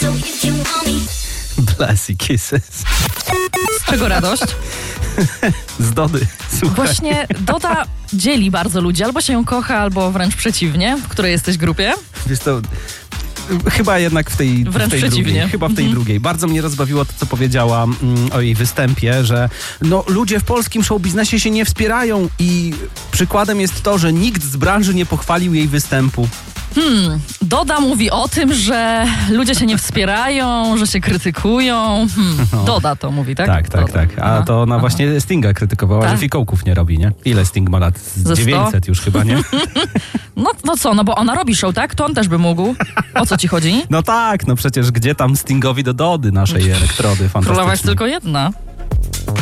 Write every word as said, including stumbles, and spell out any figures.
Bless i Kisses. Z czego radość? Z Dody, słuchaj. Właśnie Doda dzieli bardzo ludzi. Albo się ją kocha, albo wręcz przeciwnie. W której jesteś grupie? Wiesz to... Chyba jednak w tej, w Wręcz tej przeciwnie. drugiej. Chyba w tej Mhm. drugiej. Bardzo mnie rozbawiło to, co powiedziała mm, o jej występie, że no, ludzie w polskim showbiznesie się nie wspierają i przykładem jest to, że nikt z branży nie pochwalił jej występu. Hmm, Doda mówi o tym, że ludzie się nie wspierają, że się krytykują. Hmm, No. Doda to mówi, tak? Tak, tak, Doda. tak. A Aha, to ona aha. właśnie Stinga krytykowała, Tak. że fikołków nie robi, nie? Ile Sting ma lat? Z Ze sto? dziewięćset już chyba, nie? No, no co, no bo ona robi show, tak? To on też by mógł. O co ci chodzi? No tak, no przecież gdzie tam Stingowi do Dody naszej elektrody fantastycznej. Królowa jest tylko jedna.